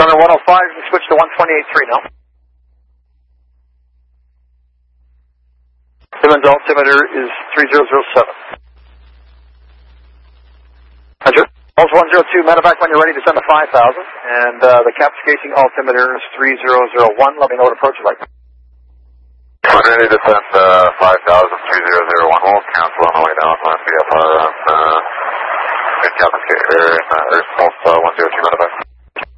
Runner 105, you can switch to 128.3 now. Simmons altimeter is 3007. Roger. Pulse 102, medevac when you're ready to send a 5,000. And the cap's casing altimeter is 3001. Let me know what approach you like. I'm ready to send 5,000, 3001. We'll cancel on the way down on VFR on mid-Captain Earth